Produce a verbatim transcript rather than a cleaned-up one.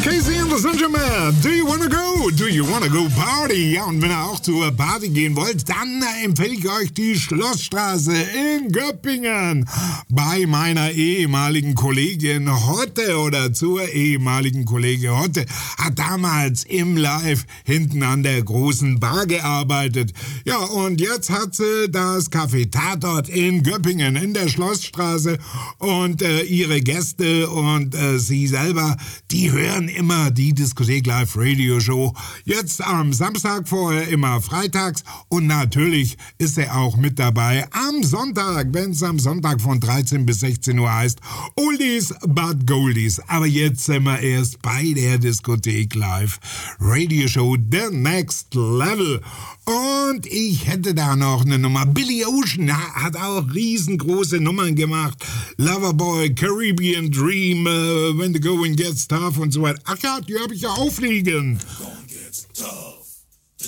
Casey and the Gentlemen, do you wanna go? Do you wanna go party? Ja, und wenn ihr auch zur Party gehen wollt, dann empfehle ich euch die Schlossstraße in Göppingen bei meiner ehemaligen Kollegin Hotte oder zur ehemaligen Kollegin Hotte. Hat damals im Live hinten an der großen Bar gearbeitet. Ja, und jetzt hat sie das Café Tatort in Göppingen in der Schlossstraße und äh, ihre Gäste und äh, sie selber, die hören immer die Diskothek Live Radio Show. Jetzt am Samstag, vorher immer freitags und natürlich ist er auch mit dabei am Sonntag, wenn es am Sonntag von dreizehn bis sechzehn Uhr heißt Oldies but Goldies. Aber jetzt sind wir erst bei der Diskothek Live Radio Show The Next Level. Und ich hätte da noch eine Nummer. Billy Ocean hat auch riesengroße Nummern gemacht. Loverboy, Caribbean Dream, uh, When the Going Gets Tough und so weiter. Ach ja, die habe ich ja aufliegen. Going gets tough.